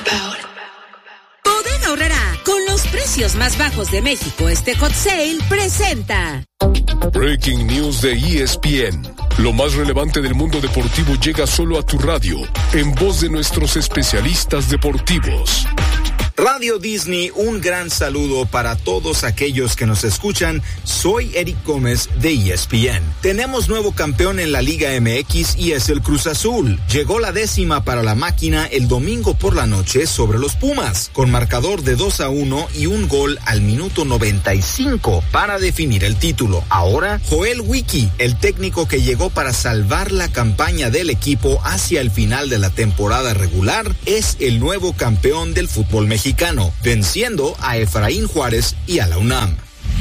Bodega Aurrerá, con los precios más bajos de México, este Hot Sale presenta Breaking News de ESPN. Lo más relevante del mundo deportivo llega solo a tu radio, en voz de nuestros especialistas deportivos. Radio Disney, un gran saludo para todos aquellos que nos escuchan. Soy Eric Gómez de ESPN. Tenemos nuevo campeón en la Liga MX y es el Cruz Azul. Llegó la 10ª para la máquina el domingo por la noche sobre los Pumas, con marcador de 2-1 y un gol al minuto 95 para definir el título. Ahora, Joel Wiki, el técnico que llegó para salvar la campaña del equipo hacia el final de la temporada regular, es el nuevo campeón del fútbol mexicano, venciendo a Efraín Juárez y a la UNAM.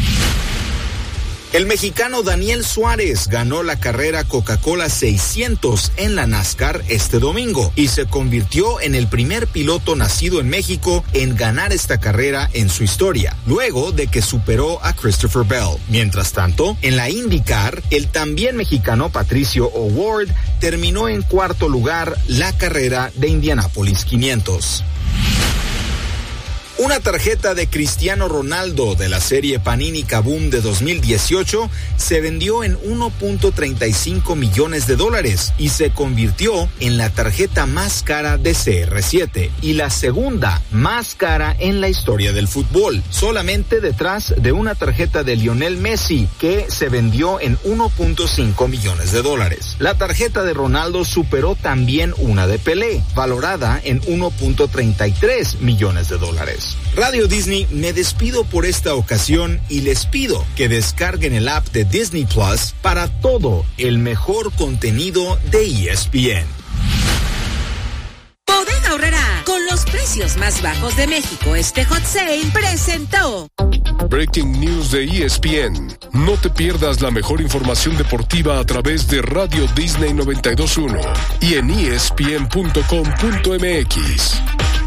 El mexicano Daniel Suárez ganó la carrera Coca-Cola 600 en la NASCAR este domingo y se convirtió en el primer piloto nacido en México en ganar esta carrera en su historia, luego de que superó a Christopher Bell. Mientras tanto, en la IndyCar, el también mexicano Patricio O'Ward terminó en cuarto lugar la carrera de Indianapolis 500. Una tarjeta de Cristiano Ronaldo de la serie Panini Kaboom de 2018 se vendió en $1.35 millones y se convirtió en la tarjeta más cara de CR7 y la segunda más cara en la historia del fútbol, solamente detrás de una tarjeta de Lionel Messi que se vendió en $1.5 millones. La tarjeta de Ronaldo superó también una de Pelé, valorada en $1.33 millones. Radio Disney, me despido por esta ocasión y les pido que descarguen el app de Disney Plus para todo el mejor contenido de ESPN. Bodega Aurrerá, con los precios más bajos de México, este Hot Sale presentó Breaking News de ESPN. No te pierdas la mejor información deportiva a través de Radio Disney 92.1 y en ESPN.com.mx.